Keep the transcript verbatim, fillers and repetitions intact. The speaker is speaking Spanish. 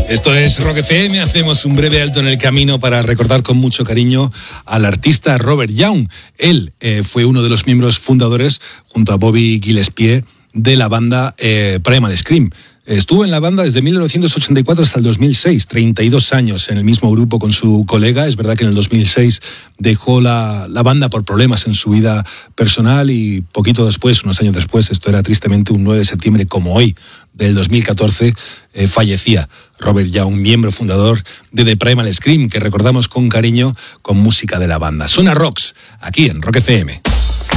Esto es Rock F M, hacemos un breve alto en el camino para recordar con mucho cariño al artista Robert Young. Él eh, fue uno de los miembros fundadores, junto a Bobby Gillespie, de la banda eh, Primal Scream. Estuvo en la banda desde mil novecientos ochenta y cuatro hasta el dos mil seis, treinta y dos años en el mismo grupo con su colega. Es verdad que en el dos mil seis dejó la, la banda por problemas en su vida personal y poquito después, unos años después, esto era tristemente un nueve de septiembre como hoy, del dos mil catorce, eh, fallecía Robert Young, miembro fundador de The Primal Scream, que recordamos con cariño con música de la banda. Suena Rocks, aquí en Rock F M.